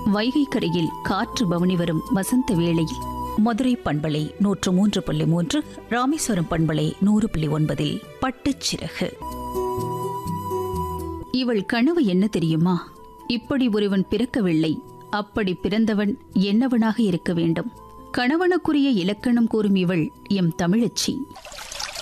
வைகை கரையில் காற்று பவனி வரும் வசந்த வேளையில் மதுரை பண்பலை 103.3, ராமேஸ்வரம் பண்பலை 100.9 பட்டுச்சிறகு. இவள் கனவு என்ன தெரியுமா? இப்படி ஒருவன் பிறக்கவில்லை, அப்படி பிறந்தவன் என்னவனாக இருக்க வேண்டும். கணவனுக்குரிய இலக்கணம் கூறும் இவள் எம் தமிழச்சி.